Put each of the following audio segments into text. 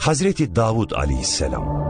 Hazreti Davud aleyhisselam.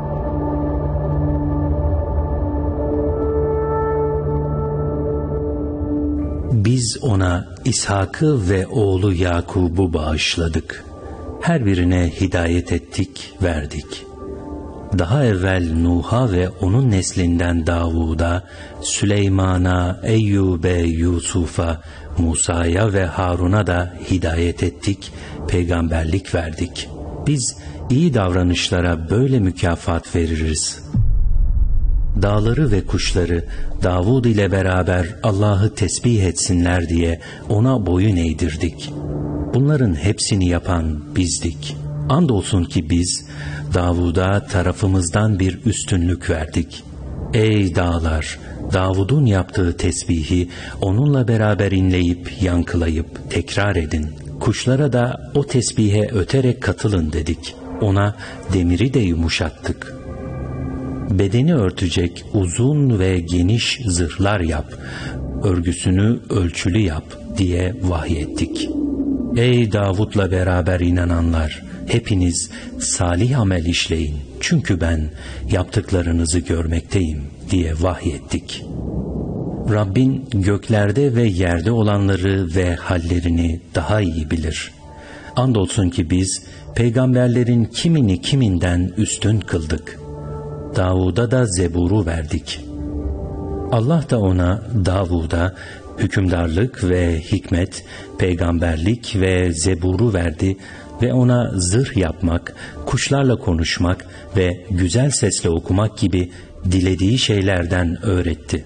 Biz ona İshak'ı ve oğlu Yakub'u bağışladık. Her birine hidayet ettik, verdik. Daha evvel Nuh'a ve onun neslinden Davud'a, Süleyman'a, Eyyub'e, Yusuf'a, Musa'ya ve Harun'a da hidayet ettik, peygamberlik verdik. Biz iyi davranışlara böyle mükafat veririz. Dağları ve kuşları Davud ile beraber Allah'ı tesbih etsinler diye ona boyun eğdirdik. Bunların hepsini yapan bizdik. Andolsun ki biz Davud'a tarafımızdan bir üstünlük verdik. Ey dağlar! Davud'un yaptığı tesbihi onunla beraber inleyip, yankılayıp, tekrar edin. Kuşlara da o tesbihe öterek katılın dedik. Ona demiri de yumuşattık. Bedeni örtecek uzun ve geniş zırhlar yap, örgüsünü ölçülü yap diye vahyettik. Ey Davud'la beraber inananlar! Hepiniz salih amel işleyin. Çünkü ben yaptıklarınızı görmekteyim diye vahyettik. Rabbin göklerde ve yerde olanları ve hallerini daha iyi bilir. Andolsun ki biz peygamberlerin kimini kiminden üstün kıldık. Davud'a da Zebur'u verdik. Allah da ona, Davud'a hükümdarlık ve hikmet, peygamberlik ve Zebur'u verdi ve ona zırh yapmak, kuşlarla konuşmak ve güzel sesle okumak gibi dilediği şeylerden öğretti.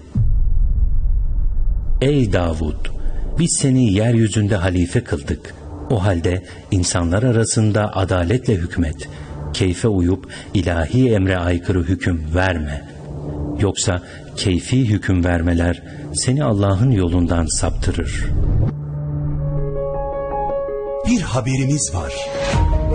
Ey Davud! Biz seni yeryüzünde halife kıldık. O halde insanlar arasında adaletle hükmet. Keyfe uyup ilahi emre aykırı hüküm verme. Yoksa keyfi hüküm vermeler seni Allah'ın yolundan saptırır. Bir haberimiz var.